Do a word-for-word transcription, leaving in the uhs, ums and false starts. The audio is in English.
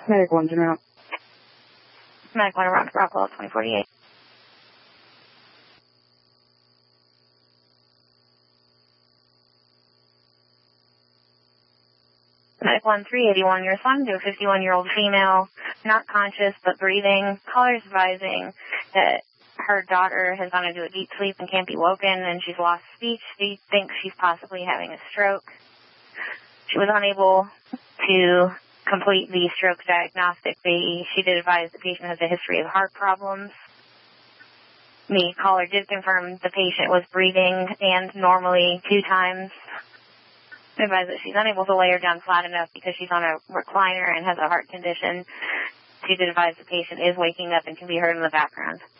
Medic one, turn around. Medic one around Bravo twenty forty-eight. Medic one three eighty-one, you're responding to a fifty-one-year-old female, not conscious but breathing. Caller's advising that her daughter has gone into a deep sleep and can't be woken, and she's lost speech. She thinks she's possibly having a stroke. She was unable to complete the stroke diagnostic. The, she did advise the patient has a history of heart problems. The caller did confirm the patient was breathing and normally two times. Advise that she's unable to lay her down flat enough because she's on a recliner and has a heart condition. She did advise the patient is waking up and can be heard in the background.